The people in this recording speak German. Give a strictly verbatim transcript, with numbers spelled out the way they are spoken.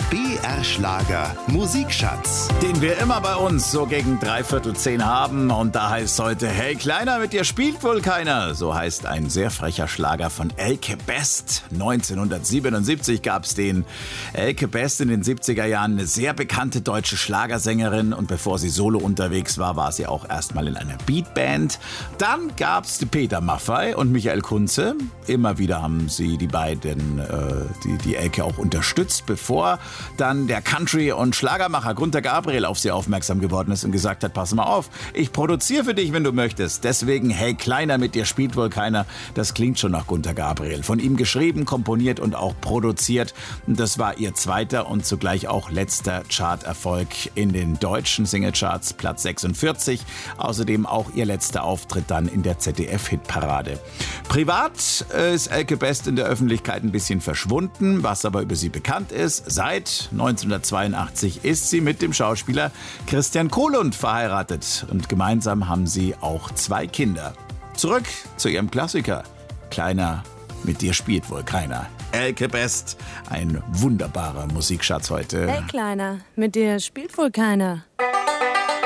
B R Schlager Musikschatz. Den wir immer bei uns so gegen dreiviertel zehn haben. Und da heißt heute, hey Kleiner, mit dir spielt wohl keiner. So heißt ein sehr frecher Schlager von Elke Best. neunzehnhundertsiebenundsiebzig gab's den. Elke Best in den siebziger Jahren, eine sehr bekannte deutsche Schlagersängerin. Und bevor sie solo unterwegs war, war sie auch erstmal in einer Beatband. Dann gab's die Peter Maffay und Michael Kunze. Immer wieder haben sie die beiden, äh, die, die Elke auch unterstützt, bevor dann der Country- und Schlagermacher Gunter Gabriel auf sie aufmerksam geworden ist und gesagt hat, pass mal auf, ich produziere für dich, wenn du möchtest. Deswegen, hey Kleiner, mit dir spielt wohl keiner. Das klingt schon nach Gunter Gabriel. Von ihm geschrieben, komponiert und auch produziert. Und das war ihr zweiter und zugleich auch letzter Charterfolg in den deutschen Singlecharts, Platz sechsundvierzig. Außerdem auch ihr letzter Auftritt dann in der Z D F-Hitparade. Privat ist Elke Best in der Öffentlichkeit ein bisschen verschwunden, was aber über sie bekannt ist. Seit neunzehnhundertzweiundachtzig ist sie mit dem Schauspieler Christian Kohlund verheiratet und gemeinsam haben sie auch zwei Kinder. Zurück zu ihrem Klassiker. Kleiner, mit dir spielt wohl keiner. Elke Best, ein wunderbarer Musikschatz heute. Hey Kleiner, mit dir spielt wohl keiner.